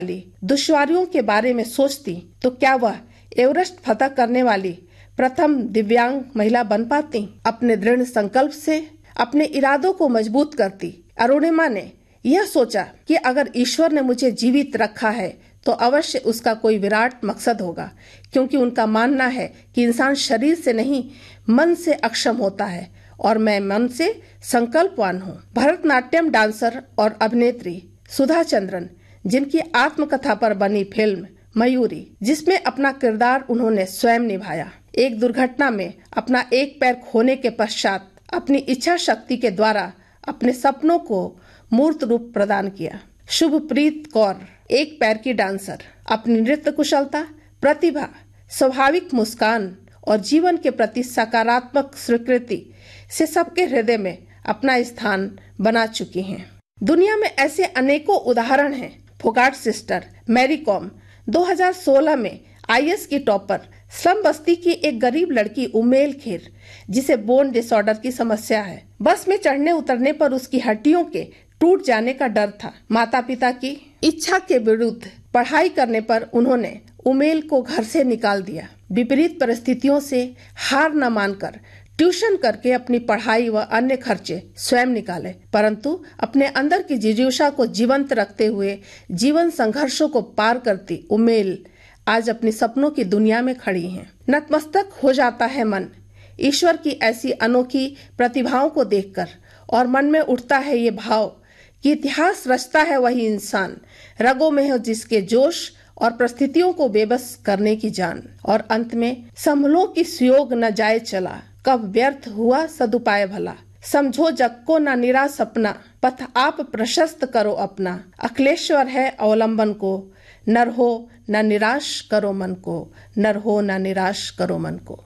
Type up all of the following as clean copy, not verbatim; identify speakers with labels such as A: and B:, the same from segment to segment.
A: दुश्वारियों के बारे में सोचती तो क्या वह एवरेस्ट फतह करने वाली प्रथम दिव्यांग महिला बन पाती। अपने दृढ़ संकल्प से अपने इरादों को मजबूत करती अरुणिमा ने यह सोचा कि अगर ईश्वर ने मुझे जीवित रखा है तो अवश्य उसका कोई विराट मकसद होगा, क्योंकि उनका मानना है कि इंसान शरीर से नहीं मन से अक्षम होता है और मैं मन से संकल्पवान हूँ। भरतनाट्यम डांसर और अभिनेत्री सुधा चंद्रन, जिनकी आत्मकथा पर बनी फिल्म मयूरी, जिसमें अपना किरदार उन्होंने स्वयं निभाया, एक दुर्घटना में अपना एक पैर खोने के पश्चात अपनी इच्छा शक्ति के द्वारा अपने सपनों को मूर्त रूप प्रदान किया। शुभप्रीत कौर एक पैर की डांसर, अपनी नृत्य कुशलता, प्रतिभा, स्वाभाविक मुस्कान और जीवन के प्रति सकारात्मक स्वीकृति से सबके हृदय में अपना स्थान बना चुकी हैं। दुनिया में ऐसे अनेकों उदाहरण हैं। फोगाट सिस्टर मैरी कॉम 2016 में आईएस की टॉपर, स्लम बस्ती की एक गरीब लड़की उमेल खेर, जिसे बोन डिसऑर्डर की समस्या है। बस में चढ़ने उतरने पर उसकी हड्डियों के टूट जाने का डर था। माता पिता की इच्छा के विरुद्ध पढ़ाई करने पर उन्होंने उमेल को घर से निकाल दिया। विपरीत परिस्थितियों से हार न मानकर ट्यूशन करके अपनी पढ़ाई व अन्य खर्चे स्वयं निकाले, परंतु अपने अंदर की जिज्ञासा को जीवंत रखते हुए जीवन संघर्षों को पार करती उमेल आज अपने सपनों की दुनिया में खड़ी हैं। नतमस्तक हो जाता है मन ईश्वर की ऐसी अनोखी प्रतिभाओं को देखकर, और मन में उठता है ये भाव कि इतिहास रचता है वही इंसान, रगों में हो जिसके जोश और परिस्थितियों को बेबस करने की जान। और अंत में संभलों की सुयोग न जाए चला, कब व्यर्थ हुआ सदुपाय भला। समझो जग को न निराश अपना, पथ आप प्रशस्त करो अपना। अखिलेश्वर है अवलंबन को, नर हो न निराश करो मन को, नर हो न निराश करो मन को।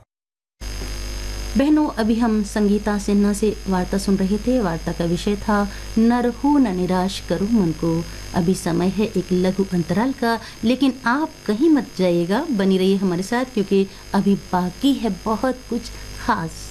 B: बहनों, अभी हम संगीता सिन्हा से वार्ता सुन रहे थे। वार्ता का विषय था नर हो न निराश करो मन को। अभी समय है एक लघु अंतराल का, लेकिन आप कहीं मत जाइएगा, बनी रहिए हमारे साथ, क्योंकि अभी बाकी है बहुत कुछ खास।